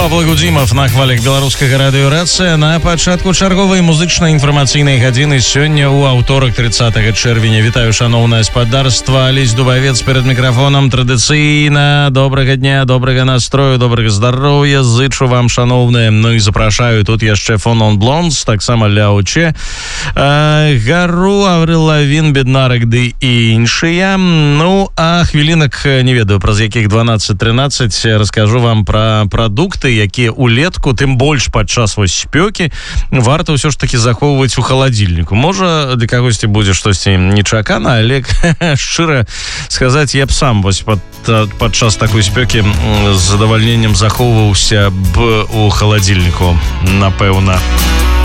Павла Гудзімов на хвалях беларускага радыёрацыя на пачатку чарговай музычна-інфармацыйнай гадзіны сёння ў аўторак 30 чэрвеня. Вітаю, шаноўнае спадарства. Алесь Дубавец перад мікрафонам. Традыцыйна добрага дня, добрага настрою, добрага здароўя зычу вам, шаноўныя. Ну і запрашаю тут яшчэ Фон он Блонс, таксама Ляуче, Гару, Аврил Лавін, Беднарак ды і іншыя. Ну, а хвілінак, не ведаю, праз якіх 12-13 раскажу вам пра прадукты, якія улетку, тым больш падчас вось спёкі, варта ўсё ж такі захоўваць у халадзільніку. Можа, для кагосьці будзе штосьці нечакана, але шчыра сказаць, я б сам вось падчас такой спёкі з задавальненнем захоўваўся б у халадзільніку, напэўна.